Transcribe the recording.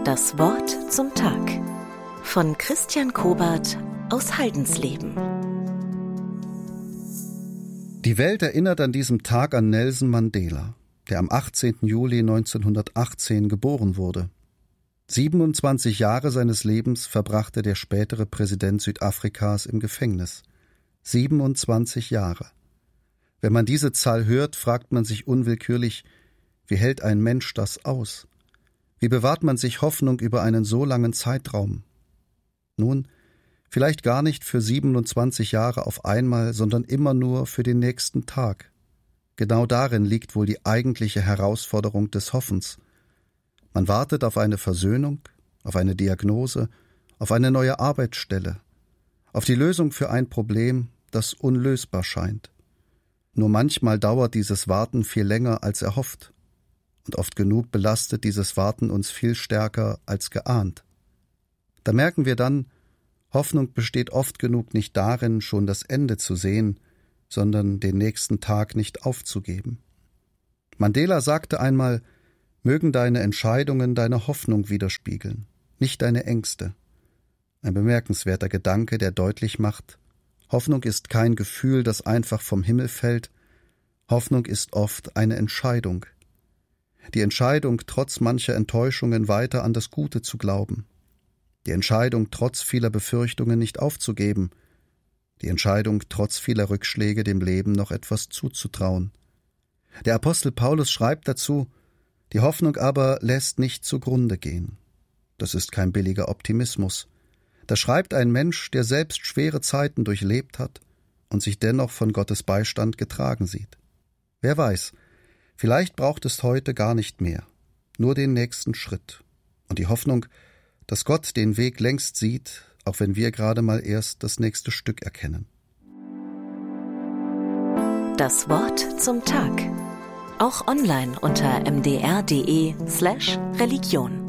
Das Wort zum Tag von Christian Kobert aus Haldensleben. Die Welt erinnert an diesem Tag an Nelson Mandela, der am 18. Juli 1918 geboren wurde. 27 Jahre seines Lebens verbrachte der spätere Präsident Südafrikas im Gefängnis. 27 Jahre. Wenn man diese Zahl hört, fragt man sich unwillkürlich, wie hält ein Mensch das aus? Wie bewahrt man sich Hoffnung über einen so langen Zeitraum? Nun, vielleicht gar nicht für 27 Jahre auf einmal, sondern immer nur für den nächsten Tag. Genau darin liegt wohl die eigentliche Herausforderung des Hoffens. Man wartet auf eine Versöhnung, auf eine Diagnose, auf eine neue Arbeitsstelle, auf die Lösung für ein Problem, das unlösbar scheint. Nur manchmal dauert dieses Warten viel länger als erhofft. Und oft genug belastet dieses Warten uns viel stärker als geahnt. Da merken wir dann, Hoffnung besteht oft genug nicht darin, schon das Ende zu sehen, sondern den nächsten Tag nicht aufzugeben. Mandela sagte einmal, mögen deine Entscheidungen deine Hoffnung widerspiegeln, nicht deine Ängste. Ein bemerkenswerter Gedanke, der deutlich macht, Hoffnung ist kein Gefühl, das einfach vom Himmel fällt. Hoffnung ist oft eine Entscheidung. Die Entscheidung, trotz mancher Enttäuschungen weiter an das Gute zu glauben. Die Entscheidung, trotz vieler Befürchtungen nicht aufzugeben. Die Entscheidung, trotz vieler Rückschläge dem Leben noch etwas zuzutrauen. Der Apostel Paulus schreibt dazu, die Hoffnung aber lässt nicht zugrunde gehen. Das ist kein billiger Optimismus. Da schreibt ein Mensch, der selbst schwere Zeiten durchlebt hat und sich dennoch von Gottes Beistand getragen sieht. Wer weiß, vielleicht braucht es heute gar nicht mehr, nur den nächsten Schritt und die Hoffnung, dass Gott den Weg längst sieht, auch wenn wir gerade mal erst das nächste Stück erkennen. Das Wort zum Tag. Auch online unter mdr.de/Religion.